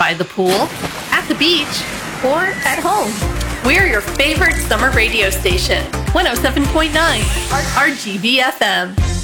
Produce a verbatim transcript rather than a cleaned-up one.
by the pool, at the beach, or at home. We're your favorite summer radio station, one oh seven point nine R G V F M.